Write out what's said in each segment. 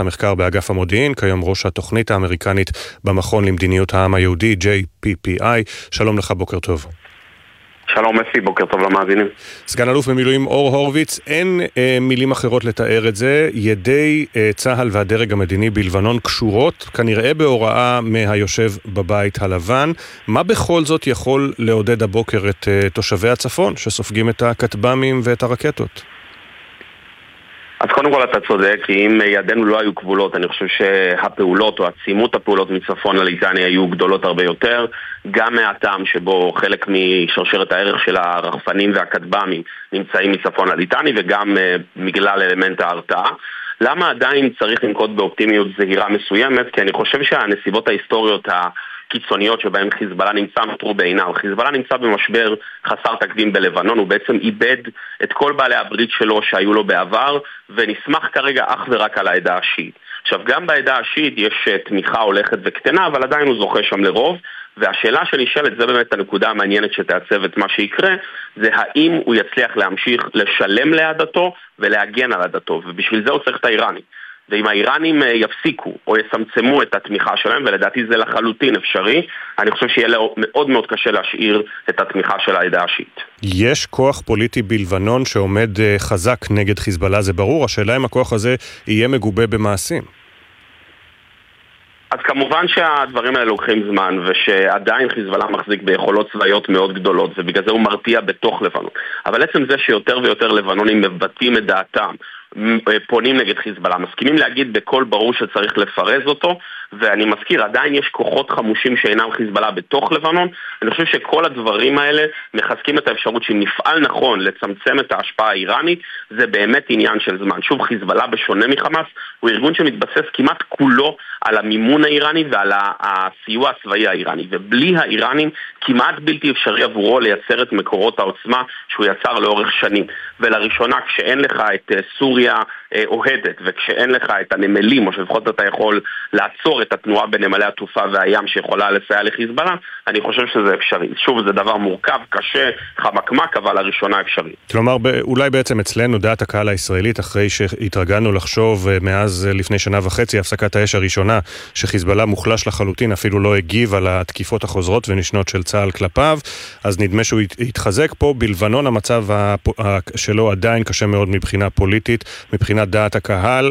המחקר באגף המודיעין, כיום ראש התוכנית האמריקנית במכון למדיניות העם היהודי, JPPI. שלום לך, בוקר טוב. שלום אפי, בוקר טוב למאזינים. סגן אלוף במילואים אור הורוביץ, אין מילים אחרות לתאר את זה. ידי צה"ל והדרג המדיני בלבנון קשורות, כנראה בהוראה מהיושב בבית הלבן. מה בכל זאת יכול לעודד הבוקר את תושבי הצפון שסופגים את הכטב"מים ואת הרקטות? אז קודם כל אתה צודק, כי אם ידינו לא היו כבולות, אני חושב שהפעולות או עצימות הפעולות מצפון לליטני היו גדולות הרבה יותר, גם מהטעם שבו חלק משרשרת הערך של הרחפנים והכטב"מים נמצאים מצפון לליטני, וגם בגלל אלמנט ההרתעה. למה עדיין צריך לנקוט באופטימיות זהירה מסוימת? כי אני חושב שהנסיבות ההיסטוריות קיצוניות שבהם חיזבאללה נמצא נותרו בעיניו. חיזבאללה נמצא במשבר חסר תקדים בלבנון, הוא בעצם איבד את כל בעלי הברית שלו שהיו לו בעבר, ונסמך כרגע אך ורק על העדה השיעית. עכשיו, גם בעדה השיעית יש תמיכה הולכת וקטנה, אבל עדיין הוא זוכה שם לרוב, והשאלה שנשאלת, זה באמת הנקודה המעניינת שתעצב את מה שיקרה, זה האם הוא יצליח להמשיך לשלם לעדתו ולהגן על עדתו, ובשביל זה הוא צריך את האיראנים. ואם האיראנים יפסיקו או יסמצמו את התמיכה שלהם, ולדעתי זה לחלוטין אפשרי, אני חושב שיהיה לו מאוד מאוד קשה להשאיר את התמיכה של העדה השיעית. יש כוח פוליטי בלבנון שעומד חזק נגד חיזבאללה, זה ברור. השאלה אם הכוח הזה יהיה מגובה במעשים. אז כמובן שהדברים האלה לוקחים זמן, ושעדיין חיזבאללה מחזיק ביכולות צבאיות מאוד גדולות, ובגלל זה הוא מרתיע בתוך לבנון. אבל עצם זה שיותר ויותר לבנונים מבטאים את דעתם, פונים נגד חיזבאללה, מסכימים להגיד בכל ברור שצריך לפרז אותו, ואני מזכיר, עדיין יש כוחות חמושים שאינם חיזבאללה בתוך לבנון. אני חושב שכל הדברים האלה מחזקים את האפשרות שאם נפעל נכון לצמצם את ההשפעה האיראנית, זה באמת עניין של זמן. שוב, חיזבאללה בשונה מחמאס, הוא ארגון שמתבסס כמעט כולו על המימון האיראני ועל הסיוע הצבאי האיראני, ובלי האיראנים כמעט בלתי אפשרי עבורו לייצר את מקורות העוצמה שהוא יצר לאורך שנים. ולראשונה, כשאין לך את סוריה אוהדת, וכשאין לך את הנמלים, או שלפחות אתה יכול לעצור את התנועה בנמלי התעופה והים שיכולה לסייע לחיזבאללה, אני חושב שזה אפשרי. שוב, זה דבר מורכב, קשה, חמקמק, אבל לראשונה אפשרי. כלומר, אולי בעצם אצלנו דעת הקהל הישראלית, אחרי שהתרגלנו לחשוב מאז לפני שנה וחצי, הפסקת האש הראשונה, שחיזבאללה מוחלש לחלוטין, אפילו לא הגיב על התקיפות החוזרות ונשנות של צה"ל כלפיו, אז נדמה שהוא יתחזק פה. בלבנון המצב שלו עדיין קשה מאוד מבחינה פוליטית, מבחינת דעת הקהל,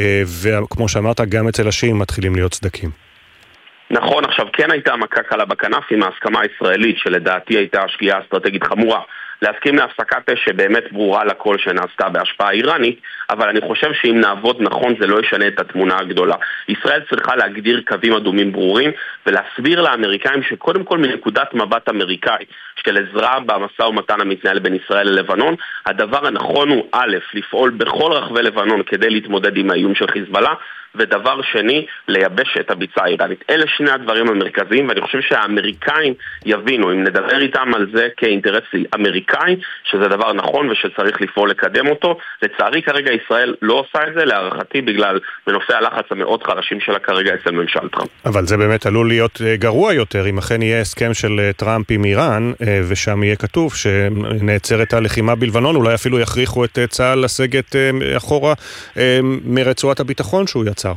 וכמו שאמרת, גם אצל השיעים מתחילים להיות צדקים. נכון, עכשיו כן הייתה מכה קלה בכנף עם ההסכמה הישראלית, שלדעתי הייתה שגיאה אסטרטגית חמורה. להסכים להפסקת אש שבאמת ברורה לכל שנעשתה בהשפעה איראנית, אבל אני חושב שאם נעבוד נכון זה לא ישנה את התמונה הגדולה. ישראל צריכה להגדיר קווים אדומים ברורים, ולהסביר לאמריקאים שקודם כל מנקודת מבט אמריקאי, של עזרה במשא ומתן המתנהל בין ישראל ללבנון, הדבר הנכון הוא א', לפעול בכל רחבי לבנון כדי להתמודד עם האיום של חיזבאללה, ודבר שני, לייבש את הביצה האיראנית. אלה שני הדברים המרכזיים, ואני חושב שהאמריקאים יבינו, אם נדבר איתם על זה כאינטרס אמריקאי, שזה דבר נכון ושצריך לפעול לקדם אותו. לצערי כרגע ישראל לא עושה את זה, להערכתי בגלל מנופי הלחץ המאוד חלשים שלה כרגע אצל ממשל טראמפ. אבל זה באמת עלול להיות גרוע יותר, אם אכן יהיה הסכם של טראמפ עם איראן, ושם יהיה כתוב שנעצרת הלחימה בלבנון, אולי אפילו יכריחו את צה"ל לסגת אחורה מרצועת הביטחון שהוא יצר.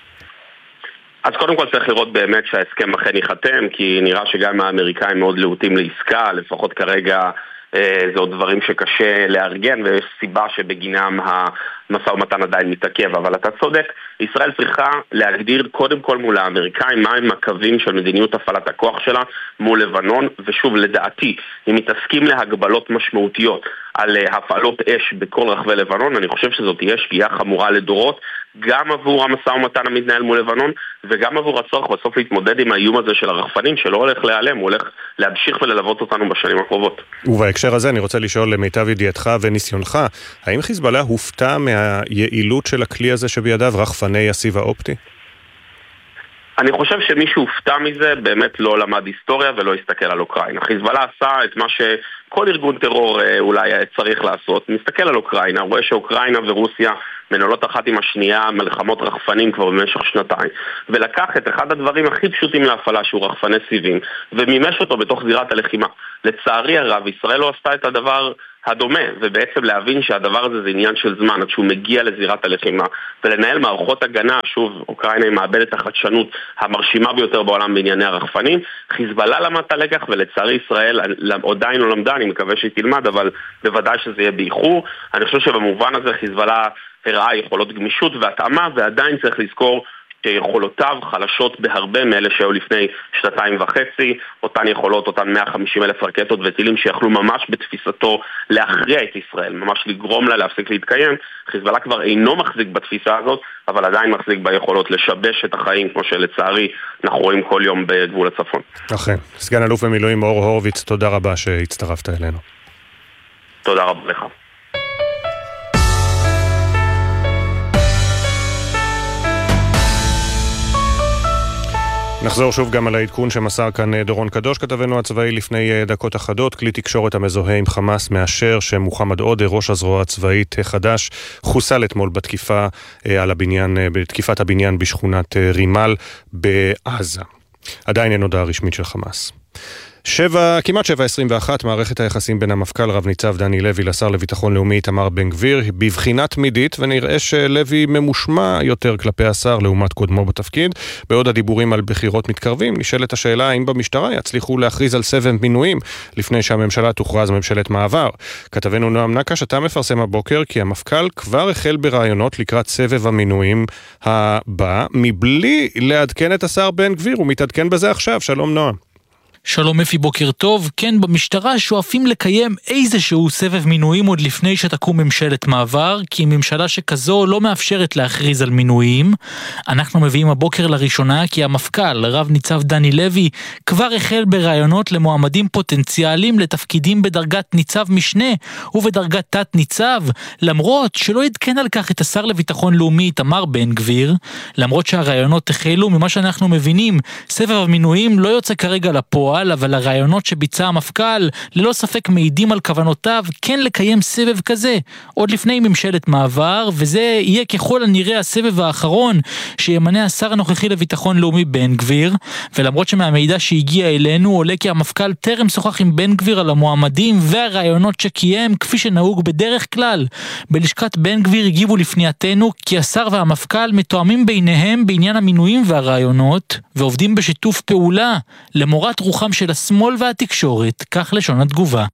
אז קודם כל צריך לראות באמת שההסכם אכן ייחתם, כי נראה שגם האמריקאים מאוד להוטים לעסקה, לפחות כרגע זה עוד דברים שקשה לארגן, ויש סיבה שבגינם המשא ומתן עדיין מתעכב. אבל אתה צודק, ישראל צריכה להגדיר קודם כל מול האמריקאים מהם הקווים של מדיניות הפעלת הכוח שלה מול לבנון, ושוב לדעתי, אם מתעסקים להגבלות משמעותיות על הפעלות אש בכל רחבי לבנון, אני חושב שזאת תהיה שגיאה חמורה לדורות, גם עבור המשא ומתן המתנהל מול לבנון, וגם עבור הצורך בסוף להתמודד עם האיום הזה של הרחפנים, שלא הולך להיעלם, הוא הולך להמשיך וללוות אותנו בשנים הקרובות. ובהקשר הזה אני רוצה לשאול למיטב ידיעתך וניסיונך, האם חיזבאללה הופתע מהיעילות של הכלי הזה שבידיו, רחפני הסיב האופטי? אני חושב שמי שהופתע מזה באמת לא למד היסטוריה ולא הסתכל על אוקראינה. חיזבאללה עשה את מה כל ארגון טרור אולי צריך לעשות. מסתכל על אוקראינה, רואה שאוקראינה ורוסיה מנהלות אחת עם השנייה מלחמות רחפנים כבר במשך שנתיים, ולקח את אחד הדברים הכי פשוטים להפעלה שהוא רחפני סיבים ומימש אותו בתוך זירת הלחימה. לצערי הרב ישראל לא עשתה את הדבר הדומה, ובעצם להבין שהדבר הזה זה עניין של זמן עד שהוא מגיע לזירת הלחימה, ולנהל מערכות הגנה. שוב, אוקראינה מאבדת החדשנות המרשימה ביותר בעולם בענייני הרחפנים. חיזבאללה למד את הלקח, ולצערי ישראל עדיין לא למדה, אני מקווה שהיא תלמד, אבל בוודאי שזה יהיה באיחור. אני חושב שבמובן הזה חיזבאללה הראה יכולות גמישות והתאמה, ועדיין צריך לזכור שיכולותיו חלשות בהרבה מאלה שהיו לפני 2.5, אותן יכולות, אותן 150,000 רקטות וטילים שיכלו ממש בתפיסתו להכריע את ישראל, ממש לגרום לה להפסיק להתקיים. חיזבאללה כבר אינו מחזיק בתפיסה הזאת, אבל עדיין מחזיק ביכולות לשבש את החיים, כמו שלצערי אנחנו רואים כל יום בגבול הצפון. אכן. סגן אלוף במילואים אור הורוביץ, תודה רבה שהצטרפת אלינו. תודה רבה לך. נחזור שוב גם על העדכון שמסר כאן דורון קדוש, כתבנו הצבאי לפני דקות אחדות. כלי תקשורת המזוהה עם חמאס מאשר שמוחמד עודה, ראש הזרוע הצבאית חד"ש, חוסל אתמול בתקיפה על הבניין, בתקיפת הבניין בשכונת רימל בעזה. עדיין אין הודעה רשמית של חמאס. כמעט 7:21, מערכת היחסים בין המפכ"ל רב ניצב דני לוי לשר לביטחון לאומי איתמר בן גביר בבחינה תמידית, ונראה שלוי ממושמע יותר כלפי השר לעומת קודמו בתפקיד. בעוד הדיבורים על בחירות מתקרבים, נשאלת השאלה האם במשטרה יצליחו להכריז על סבב מינויים לפני שהממשלה תוכרז ממשלת מעבר. כתבנו נועם נקש, אתה מפרסם הבוקר כי המפכ"ל כבר החל ברעיונות לקראת סבב המינויים הבא, מבלי לעדכן את השר בן גביר. הוא מתעדכן בזה עכשיו. שלום נועם. שלום אפי, בוקר טוב. כן, במשטרה שואפים לקיים איזשהו סבב מינויים עוד לפני שתקום ממשלת מעבר, כי ממשלה שכזו לא מאפשרת להכריז על מינויים. אנחנו מביאים הבוקר לראשונה כי המפכ"ל, רב ניצב דני לוי, כבר החל ברעיונות למועמדים פוטנציאליים לתפקידים בדרגת ניצב משנה ובדרגת תת ניצב, למרות שלא עדכן על כך את השר לביטחון לאומי איתמר בן גביר. למרות שהרעיונות החלו, ממה שאנחנו מבינים, סבב המינויים לא יוצא כרגע לפועל, אבל הרעיונות שביצע המפכ"ל ללא ספק מעידים על כוונותיו כן לקיים סבב כזה עוד לפני ממשלת מעבר, וזה יהיה ככל הנראה הסבב האחרון שימנה השר הנוכחי לביטחון לאומי בן גביר. ולמרות שמהמידע שהגיע אלינו עולה כי המפכ"ל טרם שוחח עם בן גביר על המועמדים והרעיונות שקיים, כפי שנהוג בדרך כלל. בלשכת בן גביר הגיבו לפנייתנו כי השר והמפכ"ל מתואמים ביניהם בעניין המינויים והרעיונות ועובדים בשיתוף פעולה למורת רוחם של השמאל והתקשורת, כך לשון התגובה.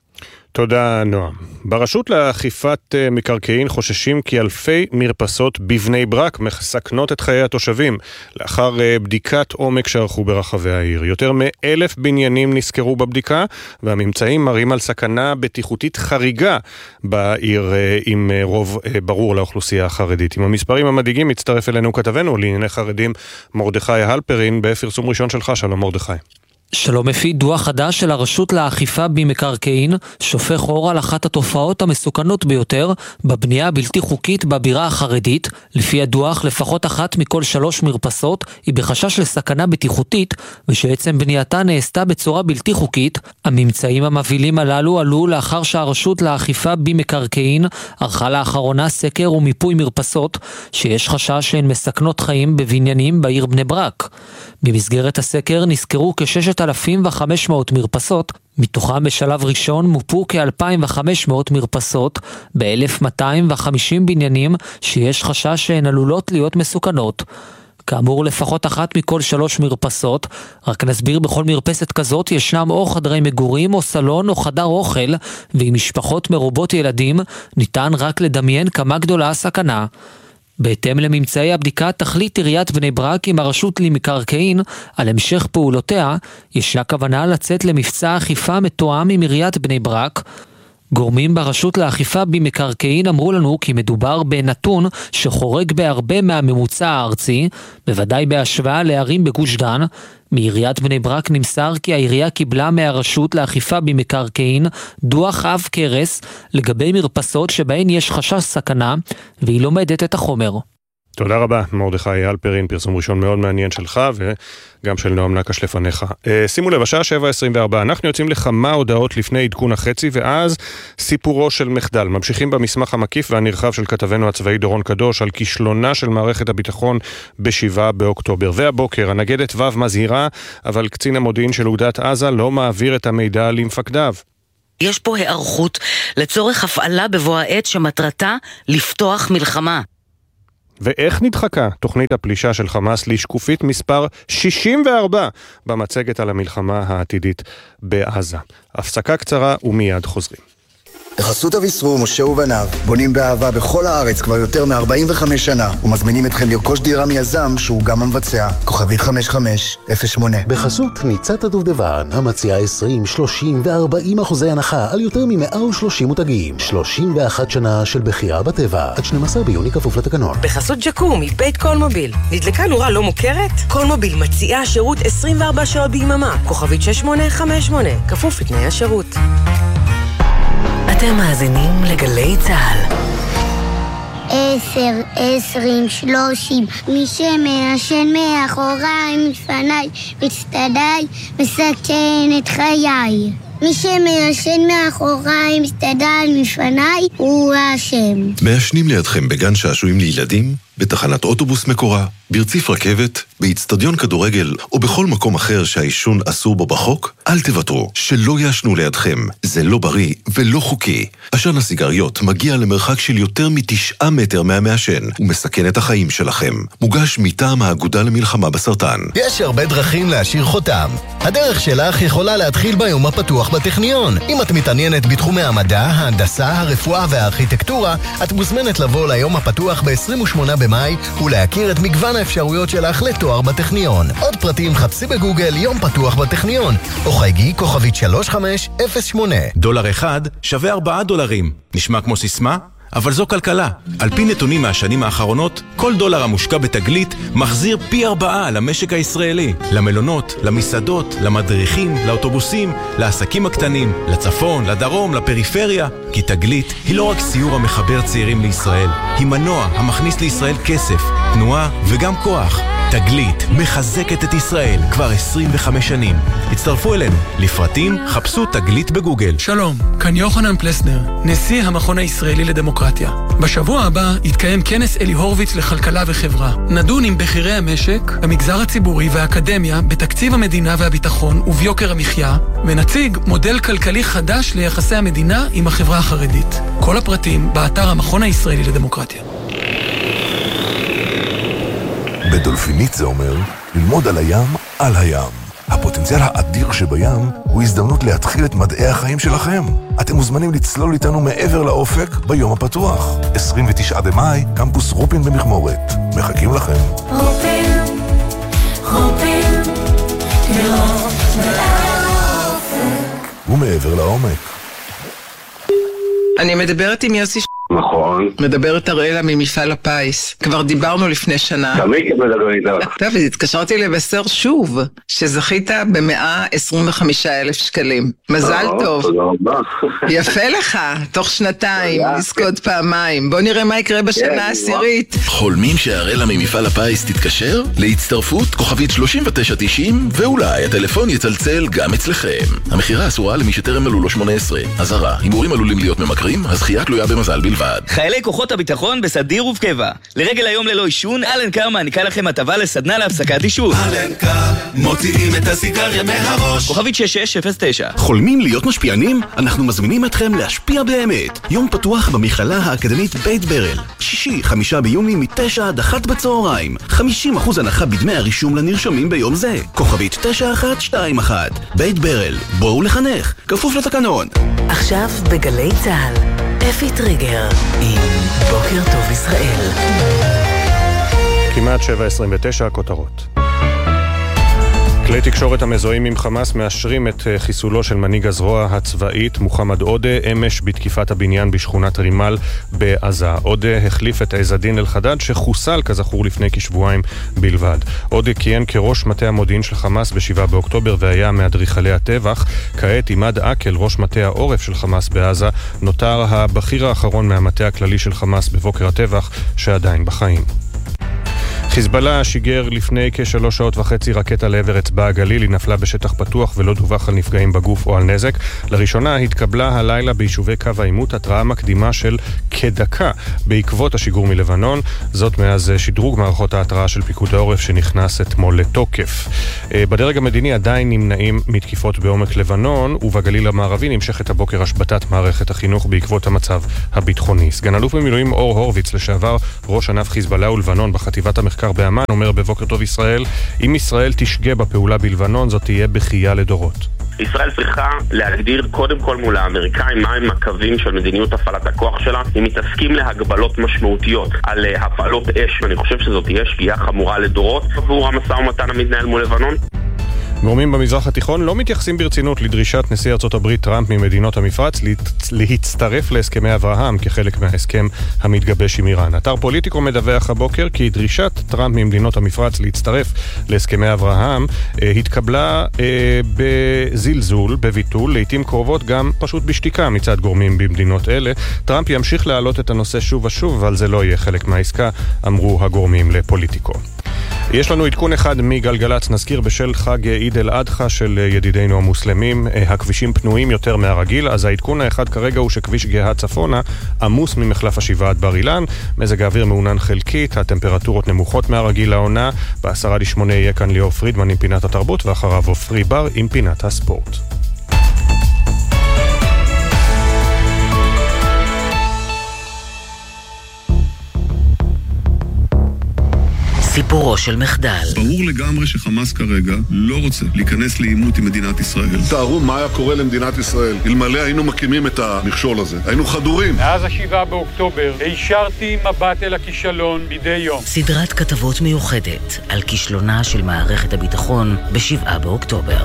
תודה נועם. ברשות לאכיפת מקרקעין חוששים כי אלפי מרפסות בבני ברק מסכנות את חיי התושבים לאחר בדיקת עומק שערכו ברחבי העיר. יותר מ1,000 בניינים נסקרו בבדיקה, והממצאים מראים על סכנה בטיחותית חריגה בעיר עם רוב ברור לאוכלוסייה החרדית. עם המספרים המדאיגים מצטרף אלינו כתבנו לענייני חרדים מרדכי הלפרין בפרסום ראשון שלך. שלום מרדכי. שלום אפי, דוח חדש של הרשות לאכיפה במקרקעין שופך אור על אחת התופעות המסוכנות ביותר בבנייה הבלתי חוקית בבירה החרדית. לפי הדוח, לפחות אחת מכל 3 מרפסות היא בחשש לסכנה בטיחותית, ושעצם בנייתה נעשתה בצורה בלתי חוקית. הממצאים המבהילים הללו עלו לאחר שהרשות לאכיפה במקרקעין ערכה לאחרונה סקר ומיפוי מרפסות שיש חשש שהן מסכנות חיים בבניינים בעיר בני ברק. במסגרת הסקר נזכרו כ6,500 מרפסות, מתוכם בשלב ראשון מופו כ2,500 מרפסות ב1,250 בניינים שיש חשש שהן עלולות להיות מסוכנות. כאמור, לפחות אחת מכל 3 מרפסות. רק נסביר, בכל מרפסת כזאת ישנם או חדרי מגורים או סלון או חדר אוכל, ועם משפחות מרובות ילדים ניתן רק לדמיין כמה גדולה הסכנה. בהתאם לממצאי הבדיקה תחליט עיריית בני ברק עם הרשות למקרקעין על המשך פעולותיה. ישנה כוונה לצאת למבצע אכיפה מתואם עם עיריית בני ברק. גורמים ברשות לאכיפה במקרקעין אמרו לנו כי מדובר בנתון שחורג בהרבה מהממוצע הארצי, בוודאי בהשוואה לערים בגוש דן. מעיריית בני ברק נמסר כי העירייה קיבלה מהרשות לאכיפה במקרקעין דוח עב כרס לגבי מרפסות שבהן יש חשש סכנה, והיא לומדת את החומר. תודה רבה, מרדכי אלפרין, פרסום ראשון מאוד מעניין שלך וגם של נועם נקש לפניך. שימו לב, השעה 7:24, אנחנו יוצאים לכמה הודעות לפני עדכון החצי ואז סיפורו של מחדל. ממשיכים במסמך המקיף והנרחב של כתבנו הצבאי דורון קדוש על כישלונה של מערכת הביטחון ב7 באוקטובר. והבוקר הנגדת ו' מזהירה, אבל קצין המודיעין של אוגדת עזה לא מעביר את המידע למפקדיו. יש פה הערכות לצורך הפעלה בבוא העת שמטרתה לפתוח מלחמה. ואיך נדחקה תוכנית הפלישה של חמאס לשקופית מספר 64 במצגת על המלחמה העתידית בעזה. הפסקה קצרה ומיד חוזרים. בחסות אביסרו, משה ובניו, בונים באהבה בכל הארץ כבר יותר מ-45 שנה, ומזמינים אתכם לרכוש דירה מיזם שהוא גם המבצע. כוכבית 5508. בחסות ניצת הדובדבן, המציעה 20, 30 ו-40% הנחה על יותר מ-130 מותגים. 31 שנה של בחירה בטבע, עד 12 ביוני כפוף לתקנון. בחסות ג'קום, מבית קולמוביל. נדלקה נורה לא מוכרת? קולמוביל מציעה שירות 24 שעות ביממה. כוכבית 6858, כפוף לתנאי השירות. אתם מאזינים לגלי צהל. 10, 20, 30, מי שמעשן מאחוריי, מפניי, מצטדיי, מסכן את חיי. מי שמעשן מאחוריי, מצטדיי, מפניי, הוא האשם. מעשנים לידכם בגן שעשועים לילדים, בתחנת אוטובוס מקורה, ברציף רכבת, באצטדיון כדורגל או בכל מקום אחר שהעישון אסור בו בחוק, אל תוותרו, שלא יעשנו לידכם. זה לא בריא ולא חוקי. עשן הסיגריות מגיע למרחק של יותר מ9 מטר מהמעשן ומסכן את החיים שלכם. מוגש מטעם האגודה למלחמה בסרטן. יש הרבה דרכים להשאיר חותם. הדרך שלך יכולה להתחיל ביום הפתוח בטכניון. אם את מתעניינת בתחומי המדע, ההנדסה, הרפואה והארכיטקטורה, את מוזמנת לבוא ליום הפתוח ב-28 במאי ולהכיר את מגוון האפשרויות שלך לתואר בטכניון. עוד פרטים חפשי בגוגל יום פתוח בטכניון או חייגי כוכבית 3508. דולר אחד שווה $4. נשמע כמו סיסמה? אבל זו כלכלה. על פי נתונים מהשנים האחרונות, כל דולר המושקע בתגלית מחזיר פי 4 למשק הישראלי. למלונות, למסעדות, למדריכים, לאוטובוסים, לעסקים הקטנים, לצפון, לדרום, לפריפריה. כי תגלית היא לא רק סיור המחבר צעירים לישראל, היא מנוע המכניס לישראל כסף, תנועה וגם כוח. תגלית מחזקת את ישראל כבר 25 שנים. הצטרפו אלינו. לפרטים חפשו תגלית בגוגל. שלום, כאן יוחנן פלסנר, נשיא המכון הישראלי לדמוקרטיה. בשבוע הבא יתקיים כנס אלי הורוביץ לכלכלה וחברה. נדון עם בכירי המשק, המגזר הציבורי והאקדמיה בתקציב המדינה והביטחון וביוקר המחיה, ונציג מודל כלכלי חדש ליחסי המדינה עם החברה החרדית. כל הפרטים באתר המכון הישראלי לדמוקרטיה. בדולפינית זה אומר ללמוד על הים, על הים. הפוטנציאל האדיר שבים הוא הזדמנות להתחיל את מדעי החיים שלכם. אתם מוזמנים לצלול איתנו מעבר לאופק ביום הפתוח. 29 במאי, קמפוס רופין במכמורת. מחכים לכם. רופין, לראות לאופק. ומעבר לעומק. אני מדברת עם יוסי נכון. מדברת אראלה ממפעל הפיס. כבר דיברנו לפני שנה. תמיד מדבר איתך. טוב, התקשרתי לבשר שוב, שזכית ב125,000 שקלים. מזל טוב. תודה רבה. יפה לך, תוך שנתיים, לזכות פעמיים. בוא נראה מה יקרה בשנה העשירית. חולמים שאראלה ממפעל הפיס תתקשר? להצטרפות כוכבית 3990 ואולי הטלפון יצלצל גם אצלכם. המחירה אסורה למי שטרם מלאו לו 18. אזהרה, הימורים עלולים להיות ממכרים, הזכייה תלויה במזל בלבד. חיילי כוחות הביטחון בסדיר ובקבע. לרגל היום ללא עישון, אלן קר מעניקה לכם הטבה לסדנה להפסקת עישון. אלן קר, מוציאים את הסיגריה מהראש. כוכבית 6609. חולמים להיות משפיענים? אנחנו מזמינים אתכם להשפיע באמת. יום פתוח במכללה האקדמית בית ברל. שישי, 5 ביוני מ-9 עד 1 בצהריים. 50% הנחה בדמי הרישום לנרשמים ביום זה. כוכבית 9121. בית ברל. בואו לחנך. כפוף לתקנון. עכשיו בגלי צהל. אפי טריגר עם בוקר טוב ישראל. כמעט 7:29 הכותרות. כלי תקשורת המזוהים עם חמאס מאשרים את חיסולו של מנהיג הזרוע הצבאית מוחמד עודה אמש בתקיפת הבניין בשכונת רימל בעזה. עודה החליף את עז א-דין אל-חדד שחוסל כזכור לפני כשבועיים בלבד. עודה כיהן כראש מטה המודיעין של חמאס ב7 באוקטובר והיה מאדריכלי הטבח. כעת עימאד אקל, ראש מטה העורף של חמאס בעזה, נותר הבכיר האחרון מהמטה הכללי של חמאס בבוקר הטבח שעדיין בחיים. חיזבאללה שיגר לפני כ3 שעות וחצי רקטה לעבר אצבע הגליל, היא נפלה בשטח פתוח ולא דווח על נפגעים בגוף או על נזק. לראשונה התקבלה הלילה ביישובי קו העימות התראה מקדימה של כדקה בעקבות השיגור מלבנון, זאת מאז שדרוג מערכות ההתראה של פיקוד העורף שנכנס אתמול לתוקף. בדרג המדיני עדיין נמנעים מתקיפות בעומק לבנון, ובגליל המערבי נמשכת הבוקר השבתת מערכת החינוך בעקבות המצב הביטחוני. סגן אלוף במילואים אור הורוביץ, לשעבר ראש ענף חיזבאללה ולבנון בחטיבת המחקר באמן, אומר בבוקר טוב ישראל, אם ישראל תשגה בפעולה בלבנון, זאת תהיה בכייה לדורות. ישראל צריכה להגדיר קודם כל מול האמריקאים מהם הקווים של מדיניות הפעלת הכוח שלה. אם מתעסקים להגבלות משמעותיות על הפעלות אש, ואני חושב שזאת תהיה שגיאה חמורה לדורות עבור המשא ומתן המתנהל מול לבנון. גורמים במזרח התיכון לא מתייחסים ברצינות לדרישת נשיא ארצות הברית טראמפ ממדינות המפרץ להצטרף להסכמי אברהם כחלק מההסכם המתגבש עם איראן. אתר פוליטיקו מדווח הבוקר כי דרישת טראמפ ממדינות המפרץ להצטרף להסכמי אברהם התקבלה בזלזול, בביטול, לעתים קרובות גם פשוט בשתיקה מצד גורמים במדינות אלה. טראמפ ימשיך להעלות את הנושא שוב ושוב, אבל זה לא יהיה חלק מהעסקה, אמרו הגורמים לפוליטיקו. יש לנו עדכון אחד מגלגלץ, נזכיר בשל חג עיד אל אדחה של ידידינו המוסלמים, הכבישים פנויים יותר מהרגיל, אז העדכון האחד כרגע הוא שכביש גאה צפונה עמוס ממחלף השבעה עד בר אילן, מזג האוויר מעונן חלקית, הטמפרטורות נמוכות מהרגיל לעונה. ב7:50 יהיה כאן ליאור פרידמן עם פינת התרבות, ואחריו עופרי בר עם פינת הספורט. סיפורו של מחדל. ברור לגמרי שחמאס כרגע לא רוצה להיכנס לעימות עם מדינת ישראל. תארו מה היה קורה למדינת ישראל אלמלא היינו מקימים את המכשול הזה. היינו חדורים. מאז 7 באוקטובר הישרתי מבט אל הכישלון מדי יום. סדרת כתבות מיוחדת על כישלונה של מערכת הביטחון ב7 באוקטובר.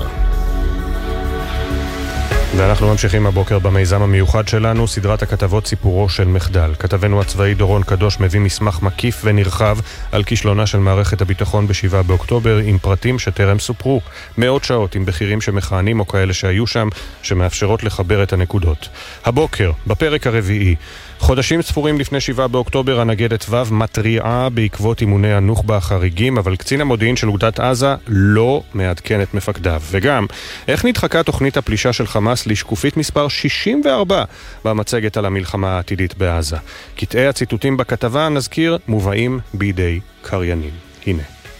ואנחנו ממשיכים הבוקר במיזם המיוחד שלנו, סדרת הכתבות סיפורו של מחדל. כתבנו הצבאי דורון קדוש מביא מסמך מקיף ונרחב על כישלונה של מערכת הביטחון ב7 באוקטובר, עם פרטים שטרם סופרו. מאות שעות עם בכירים שמכהנים או כאלה שהיו שם, שמאפשרות לחבר את הנקודות. הבוקר, בפרק הרביעי, חודשים ספורים לפני 7 באוקטובר, הנגדת ו' מטריעה בעקבות אימוני הנוח'בה החריגים, אבל קצין המודיעין של אוגדת עזה לא מעדכן את מפקדיו. וגם, איך נדחקה תוכנית הפלישה של חמאס לשקופית מספר 64 במצגת על המלחמה העתידית בעזה. קטעי הציטוטים בכתבה, נזכיר, מובאים בידי קריינים. הנה.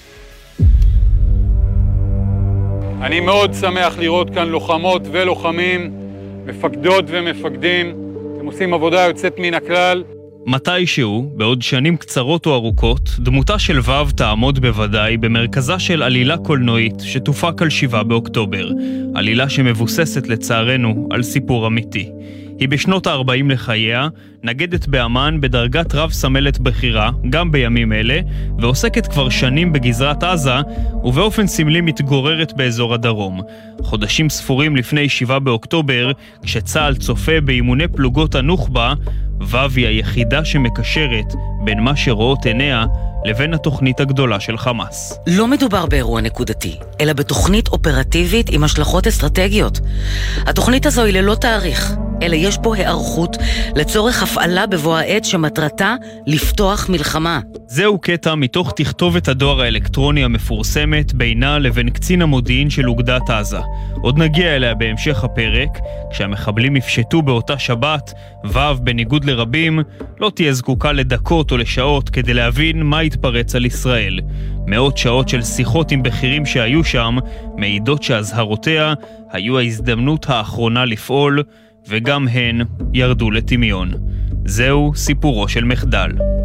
אני מאוד שמח לראות כאן לוחמות ולוחמים, מפקדות ומפקדים. הם עושים עבודה יוצאת מן הכלל. מתישהו, בעוד שנים קצרות או ארוכות, דמותה של ו' תעמוד בוודאי במרכזה של עלילה קולנועית שתופק על 7 באוקטובר. עלילה שמבוססת לצערנו על סיפור אמיתי. היא בשנות ה-40 לחייה, נגדת באמן בדרגת רב סמלת בחירה, גם בימים אלה, ועוסקת כבר שנים בגזרת עזה, ובאופן סמלי מתגוררת באזור הדרום. חודשים ספורים לפני 7 באוקטובר, כשצה"ל צופה באימוני פלוגות הנוח'בה, ו' היא היחידה שמקשרת בין מה שרואות עיניה לבין התוכנית הגדולה של חמאס. לא מדובר באירוע נקודתי, אלא בתוכנית אופרטיבית עם השלכות אסטרטגיות. התוכנית הזו היא ללא תאריך, אלא יש פה הערכות לצורך הפעלה בבוא העת שמטרתה לפתוח מלחמה. זהו קטע מתוך תכתובת הדואר האלקטרוני המפורסמת בינה לבין קצין המודיעין של אוגדת עזה. עוד נגיע אליה בהמשך הפרק, כשהמחבלים יפשטו באותה שבת, ו' בניגוד לרבים, לא תהיה זקוקה לדקות או לשעות כדי להבין מה התפרץ על ישראל. מאות שעות של שיחות עם בכירים שהיו שם, מעידות שהזהרותיה היו ההזדמנות האחרונה לפעול, וגם הן ירדו לטמיון. זהו סיפורו של מחדל.